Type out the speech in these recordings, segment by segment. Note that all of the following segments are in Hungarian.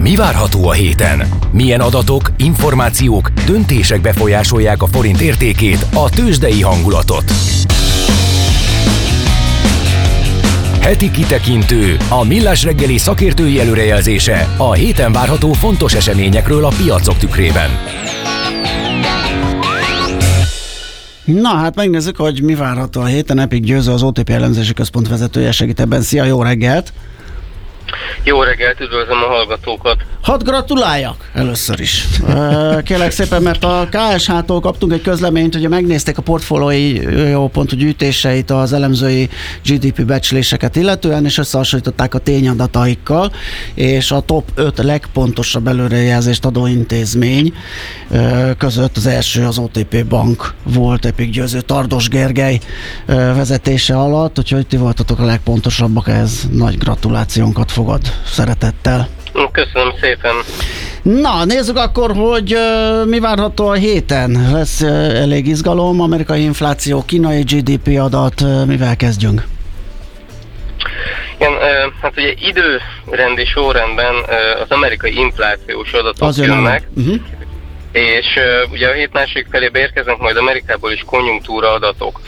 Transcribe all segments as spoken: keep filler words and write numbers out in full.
Mi várható a héten? Milyen adatok, információk, döntések befolyásolják a forint értékét, a tőzsdei hangulatot? Heti kitekintő, a Millás reggeli szakértői előrejelzése a héten várható fontos eseményekről a piacok tükrében. Na hát megnézzük, hogy mi várható a héten. Epik Győző, az o té pé elemzési központ vezetője segít ebben. Szia, jó reggelt! Jó reggelt, üdvözlöm a hallgatókat! Hadd gratuláljak először is. Kérlek szépen, mert a ká es há-tól kaptunk egy közleményt, hogy megnézték a portfólió pontú gyűjtéseit, az elemzői gé dé pé becsléseket illetően, és összehasonlították a tényadataikkal, és a top öt legpontosabb előrejelzést adó intézmény között az első az o té pé Bank volt, Epik Győző Tardos Gergely vezetése alatt, úgyhogy ti voltatok a legpontosabbak, ez nagy gratulációnkat fogad szeretettel. Köszönöm szépen. Na, nézzük akkor, hogy uh, mi várható a héten. Lesz uh, elég izgalom, amerikai infláció, kínai gé dé pé adat, uh, mivel kezdjünk? Igen, uh, hát ugye időrendi sorrendben uh, az amerikai inflációs adatok az jönnek, uh-huh. és uh, ugye a hét másik felébe érkeznek majd Amerikából is konjunktúra adatok.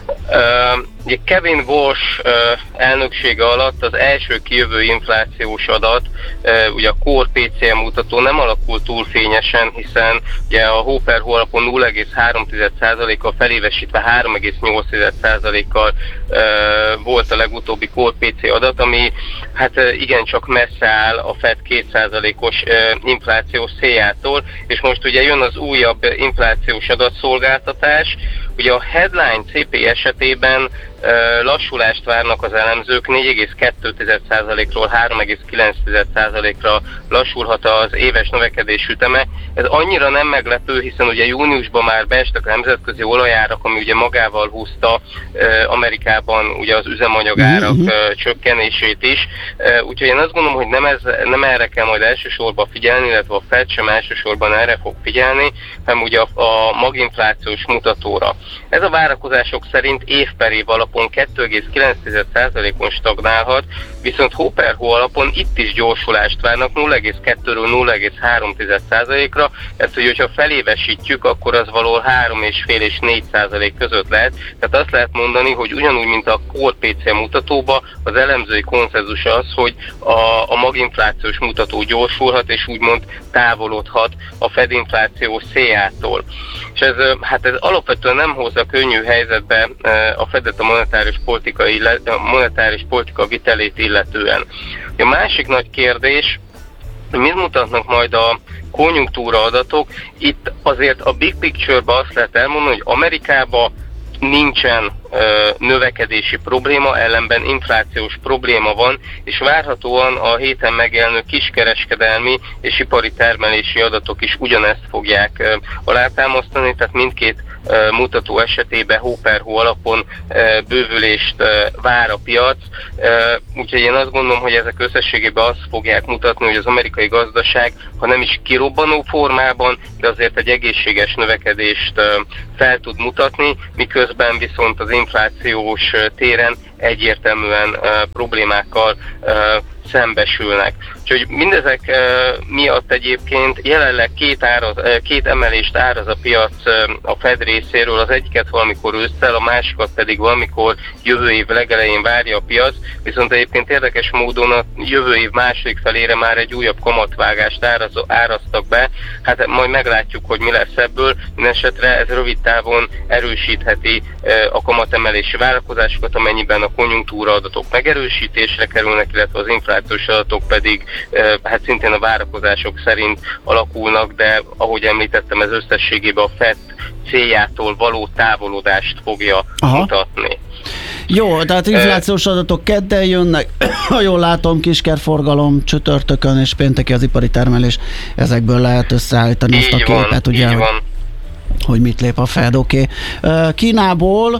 Uh, ugye Kevin Walsh uh, elnöksége alatt az első kijövő inflációs adat, uh, ugye a Core pé cé em mutató nem alakult túl fényesen, hiszen ugye a hó per hó alapon nulla egész három százalékkal felévesítve három egész nyolc százalékkal uh, volt a legutóbbi Core pé cé adat, ami hát uh, igencsak messze áll a Fed két százalékos uh, inflációs céljától, és most ugye jön az újabb inflációs adatszolgáltatás. Ugye a headline cé pé esetében uh, lassulást várnak az elemzők, négy egész kettő százalékról három egész kilenc százalékra lassulhat az éves növekedés üteme. Ez annyira nem meglepő, hiszen ugye júniusban már beestek a nemzetközi olajárak, ami ugye magával húzta uh, Amerikában ugye az üzemanyagárak uh, csökkenését is. Uh, úgyhogy én azt gondolom, hogy nem, ez, nem erre kell majd elsősorban figyelni, illetve a Fed sem elsősorban erre fog figyelni, hanem ugye a, a maginflációs mutatóra. Ez a várakozások szerint év per év alapon kettő egész kilenc százalékon stagnálhat, viszont hó per hó alapon itt is gyorsulást várnak nulla egész kettőről nulla egész három százalékra, ezt hogy, hogyha felévesítjük, akkor az valahol három egész öt és négy százalék között lehet. Tehát azt lehet mondani, hogy ugyanúgy, mint a Core pé cé mutatóban, az elemzői konszenzus az, hogy a, a maginflációs mutató gyorsulhat, és úgymond távolodhat a Fed inflációs céljától. És ez, hát ez alapvetően nem hozza könnyű helyzetbe a Fedet a monetáris, politikai, a monetáris politika vitelét illetően. A másik nagy kérdés, hogy mit mutatnak majd a konjunktúra adatok. Itt azért a big picture-ben azt lehet elmondani, hogy Amerikában nincsen ö, növekedési probléma, ellenben inflációs probléma van, és várhatóan a héten megjelenő kiskereskedelmi és ipari termelési adatok is ugyanezt fogják ö, alátámasztani, tehát mindkét ö, mutató esetében hó per hó alapon ö, bővülést ö, vár a piac, ö, úgyhogy én azt gondolom, hogy ezek összességében azt fogják mutatni, hogy az amerikai gazdaság, ha nem is kirobbanó formában, de azért egy egészséges növekedést ö, fel tud mutatni, miközben viszont az inflációs téren egyértelműen uh, problémákkal uh, szembesülnek. Úgyhogy mindezek uh, miatt egyébként jelenleg két, áraz, uh, két emelést áraz a piac uh, a Fed részéről, az egyiket valamikor ősszel, a másikat pedig valamikor jövő év legelején várja a piac, viszont egyébként érdekes módon a jövő év második felére már egy újabb kamatvágást áraz, áraztak be, hát majd meglátjuk, hogy mi lesz ebből, mindesetre ez rövid távon erősítheti uh, a kamatemelési várakozásokat, amennyiben a konjunktúra adatok megerősítésre kerülnek, illetve az inflációs adatok pedig hát szintén a várakozások szerint alakulnak, de ahogy említettem, ez összességében a Fed céljától való távolodást fogja Aha. mutatni. Jó, tehát inflációs adatok kedden jönnek, ha jól látom, kiskerforgalom csütörtökön és pénteki az ipari termelés, ezekből lehet összeállítani ezt a képet, ugye, hogy, hogy mit lép a Fed, oké. Okay. Kínából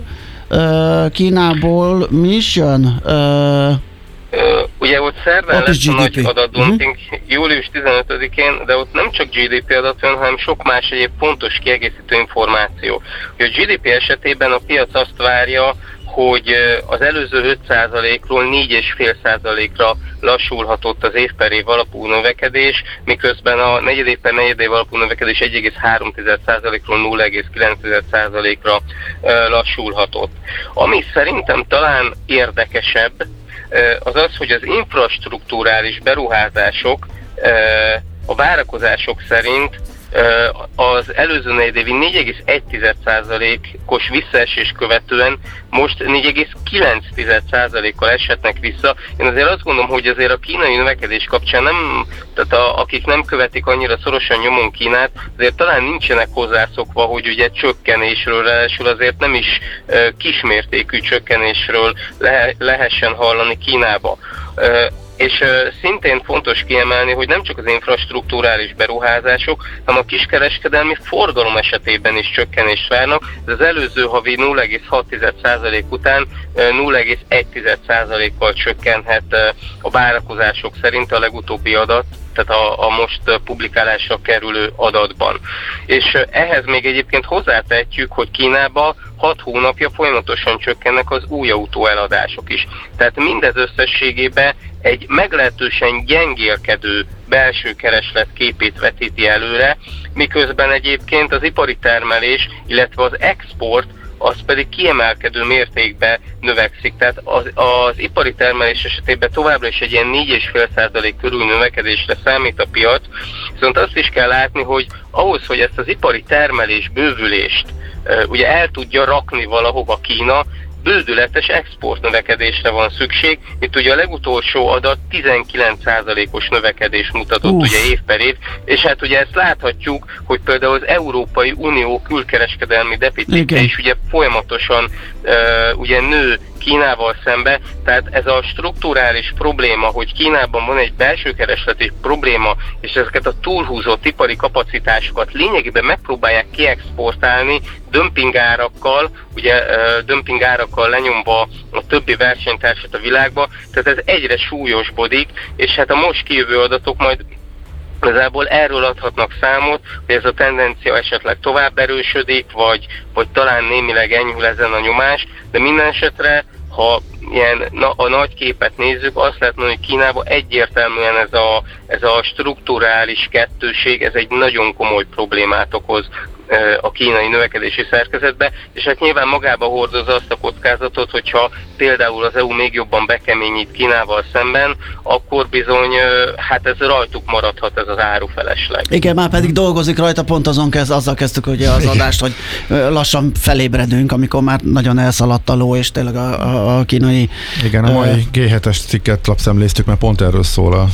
Kínából mi is jön? Uh, uh, ugye ott szerven lesz a nagy adatdumping uh-huh. július tizenötödikén, de ott nem csak gé dé pé adat jön, hanem sok más egyéb fontos kiegészítő információ. Ugye a gé dé pé esetében a piac azt várja, hogy az előző öt százalékról négy egész öt százalékra lassulhatott az év per év alapú növekedés, miközben a negyed év per negyed év alapú növekedés egy egész három százalékról nulla egész kilenc százalékra lassulhatott. Ami szerintem talán érdekesebb, az az, hogy az infrastrukturális beruházások a várakozások szerint az előző negyedévi négy egész egy százalékos visszaesés követően most négy egész kilenc százalékkal eshetnek vissza. Én azért azt gondolom, hogy azért a kínai növekedés kapcsán nem, tehát a, akik nem követik annyira szorosan nyomon Kínát, azért talán nincsenek hozzászokva, hogy ugye csökkenésről, ráadásul azért nem is e, kismértékű csökkenésről le, lehessen hallani Kínába. E, És uh, szintén fontos kiemelni, hogy nem csak az infrastrukturális beruházások, hanem a kiskereskedelmi forgalom esetében is csökkenést várnak. Ez az előző havi nulla egész hat százalék után uh, nulla egész egy százalékkal csökkenhet uh, a várakozások szerint a legutóbbi adat, tehát a, a most publikálásra kerülő adatban. És uh, ehhez még egyébként hozzátehetjük, hogy Kínába hat hónapja folyamatosan csökkennek az új autó eladások is. Tehát mindez összességében egy meglehetősen gyengélkedő belső kereslet képét vetíti előre, miközben egyébként az ipari termelés, illetve az export az pedig kiemelkedő mértékben növekszik. Tehát az, az ipari termelés esetében továbbra is egy ilyen négy egész öt százalék körül növekedésre számít a piac, viszont azt is kell látni, hogy ahhoz, hogy ezt az ipari termelés bővülést ugye el tudja rakni valahova Kína, bődületes export növekedésre van szükség. Itt ugye a legutolsó adat tizenkilenc százalékos növekedés mutatott Uf. ugye év per év, és hát ugye ezt láthatjuk, hogy például az Európai Unió külkereskedelmi deficitje is ugye folyamatosan uh, ugye nő Kínával szembe, tehát ez a strukturális probléma, hogy Kínában van egy belső keresleti probléma, és ezeket a túlhúzott ipari kapacitásokat lényegében megpróbálják kiexportálni dömpingárakkal, ugye dömpingárakkal lenyomva a többi versenytársat a világba, tehát ez egyre súlyosbodik, és hát a most kijövő adatok majd igazából erről adhatnak számot, hogy ez a tendencia esetleg tovább erősödik, vagy, vagy talán némileg enyhül ezen a nyomás, de minden esetre, ha ilyen na, a nagy képet nézzük, azt lehet mondani, hogy Kínában egyértelműen ez a, ez a strukturális kettőség, ez egy nagyon komoly problémát okoz a kínai növekedési szerkezetbe, és hát nyilván magába hordozza azt a kockázatot, hogyha például az é u még jobban bekeményít Kínával szemben, akkor bizony hát ez rajtuk maradhat ez az árufelesleg. Igen, már pedig dolgozik rajta, pont azon kezd, azzal kezdtük ugye az adást, hogy lassan felébredünk, amikor már nagyon elszaladt a ló, és tényleg a, a, a kínai... Igen, a mai gé hetes cikket lapszemléztük, mert pont erről szól a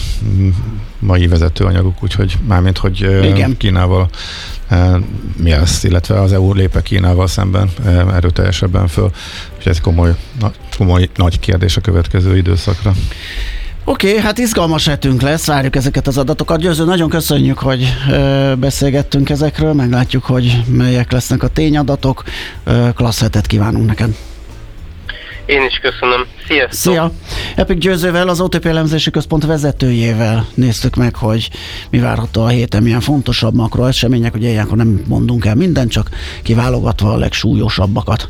mai vezetőanyaguk, úgyhogy mármint, hogy Igen. Kínával mi az, illetve az é u lép Kínával szemben erőteljesebben föl, úgyhogy ez komoly, komoly nagy kérdés a következő időszakra. Oké, okay, hát izgalmas hetünk lesz, várjuk ezeket az adatokat. Győző, nagyon köszönjük, hogy ö, beszélgettünk ezekről, meglátjuk, hogy melyek lesznek a tényadatok. Ö, klassz hetet kívánunk neked. Én is köszönöm. Sziasztok! Szia! Epik Győzővel, az o té pé elemzési központ vezetőjével néztük meg, hogy mi várható a héten, milyen fontosabb makroesemények, ugye ilyenkor nem mondunk el mindent, csak kiválogatva a legsúlyosabbakat.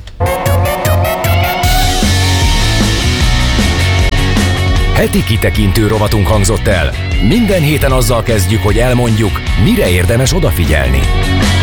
Heti kitekintő rovatunk hangzott el. Minden héten azzal kezdjük, hogy elmondjuk, mire érdemes odafigyelni.